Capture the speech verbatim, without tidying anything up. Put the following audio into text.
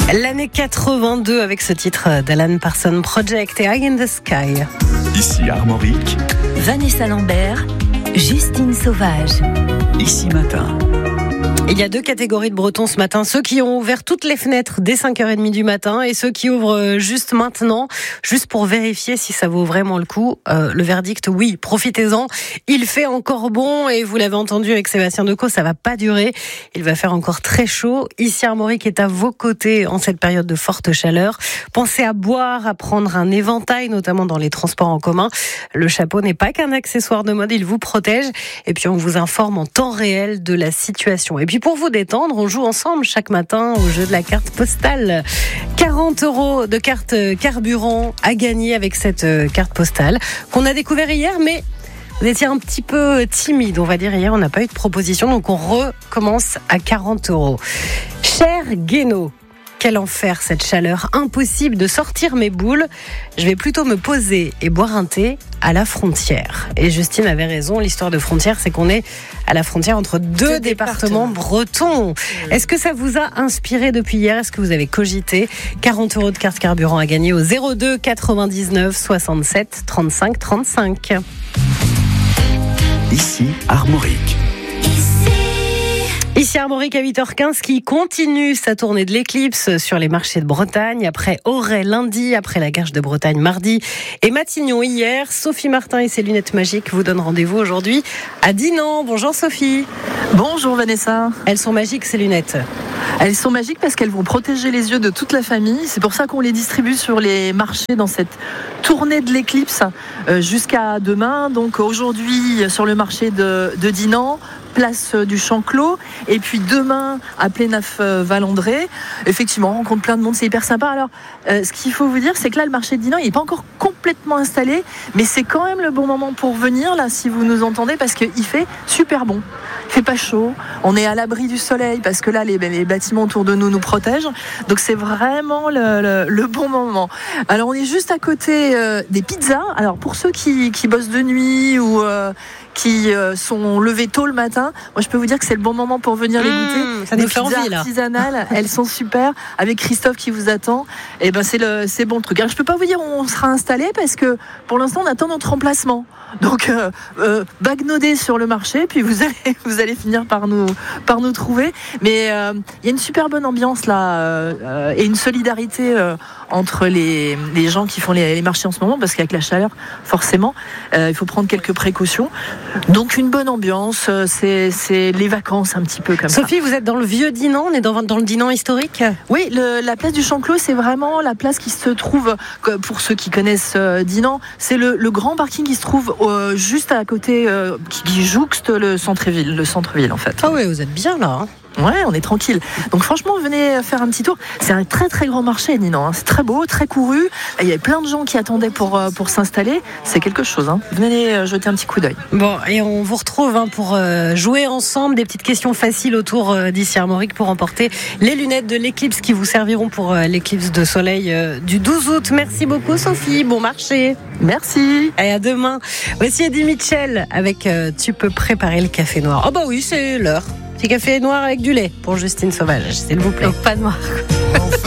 L'année quatre-vingt-deux avec ce titre d'Alan Parsons Project et Eye in the Sky. Ici Armorique, Vanessa Lambert, Justine Sauvage. Ici Matin. Il y a deux catégories de Bretons ce matin, ceux qui ont ouvert toutes les fenêtres dès cinq heures trente du matin et ceux qui ouvrent juste maintenant, juste pour vérifier si ça vaut vraiment le coup. Euh, le verdict, oui, profitez-en. Il fait encore bon et vous l'avez entendu avec Sébastien Decaux, ça va pas durer. Il va faire encore très chaud. Ici Armorique est à vos côtés en cette période de forte chaleur. Pensez à boire, à prendre un éventail, notamment dans les transports en commun. Le chapeau n'est pas qu'un accessoire de mode, il vous protège. Et puis on vous informe en temps réel de la situation. Et puis pour vous détendre, on joue ensemble chaque matin au jeu de la carte postale. quarante euros de carte carburant à gagner avec cette carte postale qu'on a découvert hier, mais vous étiez un petit peu timide, on va dire. Hier, on n'a pas eu de proposition, donc on recommence à quarante euros. Cher Guénaud, quel enfer cette chaleur, impossible de sortir mes boules. Je vais plutôt me poser et boire un thé à la frontière. Et Justine avait raison, l'histoire de frontière, c'est qu'on est à la frontière entre deux, deux départements, départements bretons. Est-ce que ça vous a inspiré depuis hier ? Est-ce que vous avez cogité ? quarante euros de carte carburant à gagner au zéro deux quatre-vingt-dix-neuf soixante-sept trente-cinq trente-cinq. Ici Armorique. Ici Armorique à huit heures quinze qui continue sa tournée de l'éclipse sur les marchés de Bretagne. Après Auray lundi, après la Garche de Bretagne mardi et Matignon hier. Sophie Martin et ses lunettes magiques vous donnent rendez-vous aujourd'hui à Dinan. Bonjour Sophie. Bonjour Vanessa. Elles sont magiques ces lunettes. Elles sont magiques parce qu'elles vont protéger les yeux de toute la famille. C'est pour ça qu'on les distribue sur les marchés dans cette tournée de l'éclipse jusqu'à demain. Donc aujourd'hui sur le marché de, de Dinan, place du Champ-Clos, et puis demain à Plénaf-Valandré. Effectivement, on rencontre plein de monde, c'est hyper sympa. Alors, euh, ce qu'il faut vous dire, c'est que là, le marché de Dinan, il n'est pas encore complètement installé, mais c'est quand même le bon moment pour venir, là, si vous nous entendez, parce qu'il fait super bon. Il fait pas chaud, on est à l'abri du soleil, parce que là, les, les bâtiments autour de nous nous protègent. Donc, c'est vraiment le, le, le bon moment. Alors, on est juste à côté euh, des pizzas. Alors, pour ceux qui, qui bossent de nuit ou... Euh, qui euh, sont levés tôt le matin. Moi, je peux vous dire que c'est le bon moment pour venir les goûter. Mmh, ça nous fait envie, là. Artisanales, elles sont super. Avec Christophe qui vous attend, et ben c'est le c'est bon le truc. Alors, je peux pas vous dire où on sera installé parce que pour l'instant, on attend notre remplacement. Donc, euh, euh, bagnoder sur le marché, puis vous allez vous allez finir par nous par nous trouver. Mais il euh, y a une super bonne ambiance là euh, et une solidarité euh, entre les les gens qui font les, les marchés en ce moment, parce qu'avec la chaleur, forcément, euh, il faut prendre quelques précautions. Donc une bonne ambiance, c'est, c'est les vacances un petit peu comme Sophie, ça. Sophie, vous êtes dans le vieux Dinan, on est dans, dans le Dinan historique ? Oui, le, la place du Champ-Clos, c'est vraiment la place qui se trouve, pour ceux qui connaissent euh, Dinan, c'est le, le grand parking qui se trouve euh, juste à côté, euh, qui, qui jouxte le centre-ville, le centre-ville en fait. Ah oui, vous êtes bien là, hein. Ouais, on est tranquille. Donc franchement, venez faire un petit tour. C'est un très très grand marché, Dinan, hein. C'est très beau, très couru. Il y avait plein de gens qui attendaient pour, pour s'installer. C'est quelque chose, hein. Venez jeter un petit coup d'œil. Bon, et on vous retrouve hein, pour euh, jouer ensemble des petites questions faciles autour euh, d'ici Armorique pour remporter les lunettes de l'éclipse qui vous serviront pour euh, l'éclipse de soleil euh, du douze août. Merci beaucoup Sophie, bon marché. Merci. Et à demain. Voici Eddie Mitchell avec euh, Tu peux préparer le café noir. Oh bah oui, c'est l'heure. Petit café noir avec du lait pour Justine Sauvage, s'il vous plaît. Donc pas noir.